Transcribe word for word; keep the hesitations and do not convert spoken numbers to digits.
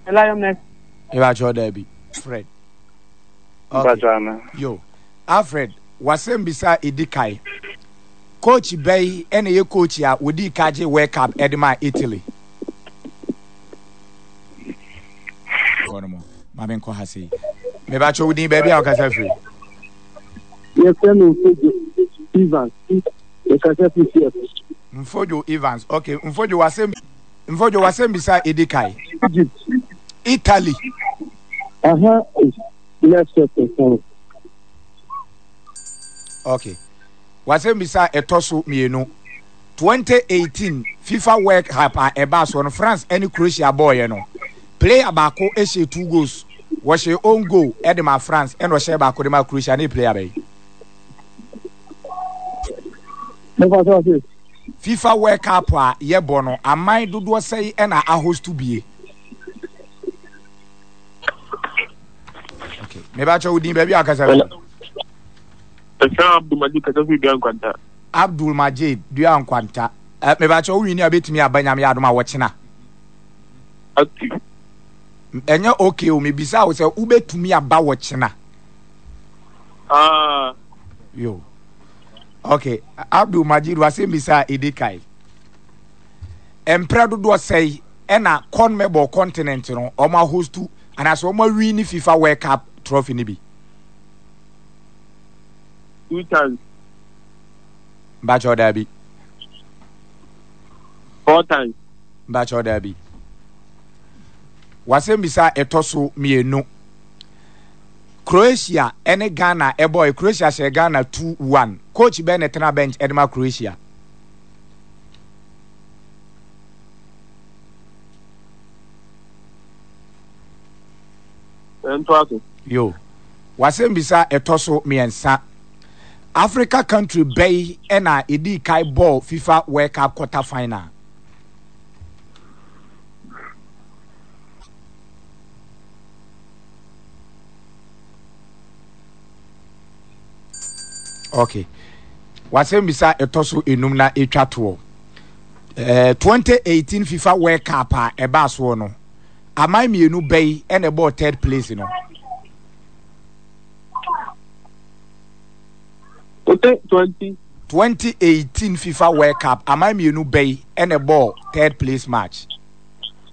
Lion next. You are sure there be Fred. Okay. Yo, Alfred, wasem bisa Idikai. Coach Bay, any coach ya, would he catch a wake up Edema Italy? Mamen Kohasi. Maybe I should be baby or Casafi. Yes, Evans. Mfojo Evans. Okay, Mfojo wasem Mfojo wasem bisa Idikai. Italy. Uh-huh. Let's get it. Okay. Wasem bisa etoso mienu. twenty eighteen FIFA World Cup a eba so no France and Croatia boy no. Player abako e she two goals. Was she own goal edema France and was she abako de ma Croatia ni player bay. FIFA World Cup a ye bono amai dodo sei e na ahost to be. Okay. Maybe I should be baby akasa. Abdul Majid Kajafi Bianquanta. Abdul Majid Bianquanta. Uh, maybe I should win a bit me a banyam yaduma watching. Active. And you're okay, me bisa was a ube to me about watching. Ah, yo. Okay, Abdul Majid was in bisa Idikai. Emperor do say, Ena con mebo continent, you know, or my host too, and as one more winning FIFA World Cup trophy nibi. Two times. Bacho Derby. Four times. Bacho Derby. Wasem bisa etoso mienu. Croatia ene Ghana e boy Croatia she Ghana two one. Coach Ben etena bench Edema Croatia. Entwato. Yo. Wasem bisa etoso miensa. Africa country bay ena idi kai ball FIFA World Cup quarter final. Okay. Wasem bisa etoso enum na etwa to. Eh twenty eighteen FIFA World Cup a eba so no. Amai mienu bay ena ball third place no. twenty twenty eighteen FIFA World Cup amai mienu bay ena ball third place match.